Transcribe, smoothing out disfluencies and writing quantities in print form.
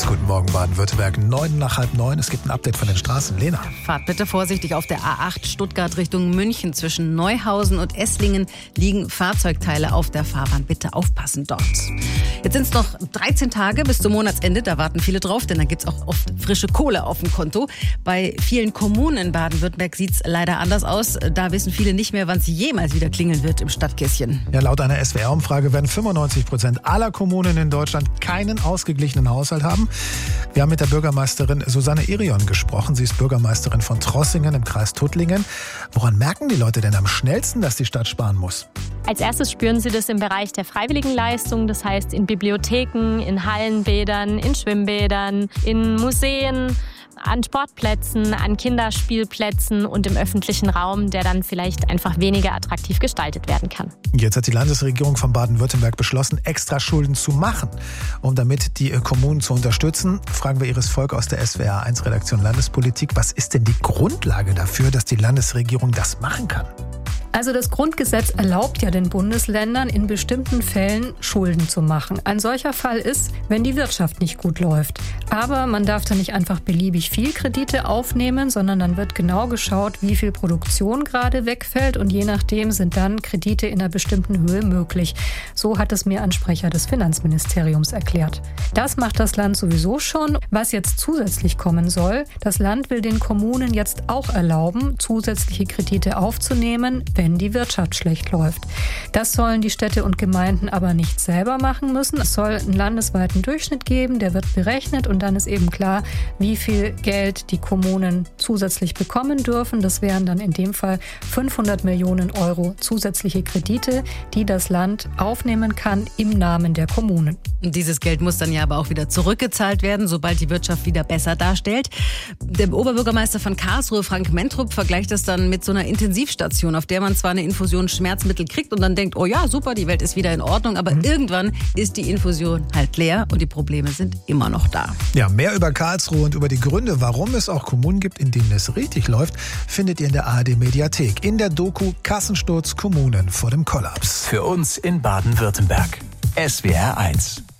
1, guten Morgen Baden-Württemberg, 8:09. Es gibt ein Update von den Straßen. Lena. Fahrt bitte vorsichtig auf der A8 Stuttgart Richtung München. Zwischen Neuhausen und Esslingen liegen Fahrzeugteile auf der Fahrbahn. Bitte aufpassen dort. Jetzt sind es noch 13 Tage bis zum Monatsende. Da warten viele drauf, denn da gibt es auch oft frische Kohle auf dem Konto. Bei vielen Kommunen in Baden-Württemberg sieht es leider anders aus. Da wissen viele nicht mehr, wann es jemals wieder klingeln wird im Stadtkästchen. Ja, laut einer SWR-Umfrage werden 95% aller Kommunen in Deutschland keinen ausgeglichenen Haushalt haben. Wir haben mit der Bürgermeisterin Susanne Irion gesprochen. Sie ist Bürgermeisterin von Trossingen im Kreis Tuttlingen. Woran merken die Leute denn am schnellsten, dass die Stadt sparen muss? Als erstes spüren sie das im Bereich der Freiwilligenleistung, das heißt in Bibliotheken, in Hallenbädern, in Schwimmbädern, in Museen, an Sportplätzen, an Kinderspielplätzen und im öffentlichen Raum, der dann vielleicht einfach weniger attraktiv gestaltet werden kann. Jetzt hat die Landesregierung von Baden-Württemberg beschlossen, extra Schulden zu machen. Um damit die Kommunen zu unterstützen, fragen wir Iris Volk aus der SWR1-Redaktion Landespolitik. Was ist denn die Grundlage dafür, dass die Landesregierung das machen kann? Also das Grundgesetz erlaubt ja den Bundesländern in bestimmten Fällen Schulden zu machen. Ein solcher Fall ist, wenn die Wirtschaft nicht gut läuft. Aber man darf da nicht einfach beliebig viel Kredite aufnehmen, sondern dann wird genau geschaut, wie viel Produktion gerade wegfällt und je nachdem sind dann Kredite in einer bestimmten Höhe möglich. So hat es mir ein Sprecher des Finanzministeriums erklärt. Das macht das Land sowieso schon. Was jetzt zusätzlich kommen soll, das Land will den Kommunen jetzt auch erlauben, zusätzliche Kredite aufzunehmen, wenn die Wirtschaft schlecht läuft. Das sollen die Städte und Gemeinden aber nicht selber machen müssen. Es soll einen landesweiten Durchschnitt geben, der wird berechnet und dann ist eben klar, wie viel Geld die Kommunen zusätzlich bekommen dürfen. Das wären dann in dem Fall 500 Millionen Euro zusätzliche Kredite, die das Land aufnehmen kann im Namen der Kommunen. Und dieses Geld muss dann ja aber auch wieder zurückgezahlt werden, sobald die Wirtschaft wieder besser dastellt. Der Oberbürgermeister von Karlsruhe, Frank Mentrup, vergleicht das dann mit so einer Intensivstation, auf der man zwar eine Infusion Schmerzmittel kriegt und dann denkt, oh ja, super, die Welt ist wieder in Ordnung, aber irgendwann ist die Infusion halt leer und die Probleme sind immer noch da. Ja, mehr über Karlsruhe und über die Gründe, warum es auch Kommunen gibt, in denen es richtig läuft, findet ihr in der ARD-Mediathek in der Doku Kassensturz Kommunen vor dem Kollaps. Für uns in Baden-Württemberg. SWR1.